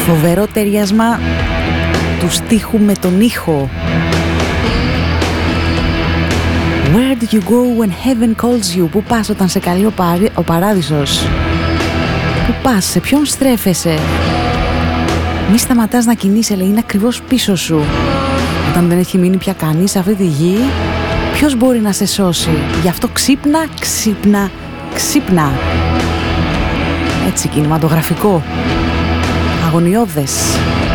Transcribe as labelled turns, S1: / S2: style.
S1: Φοβερό ταιριάσμα του στίχου με τον ήχο. Where do you go when heaven calls you? Πού πας όταν σε καλεί ο παράδεισος? Πού πας, σε ποιον στρέφεσαι? Μη σταματάς να κινείσαι, λέει, είναι ακριβώς πίσω σου. Όταν δεν έχει μείνει πια κανείς σε αυτή τη γη, ποιος μπορεί να σε σώσει? Γι' αυτό ξύπνα, ξύπνα, ξύπνα. Έτσι, κινηματογραφικό, αγωνιώδες.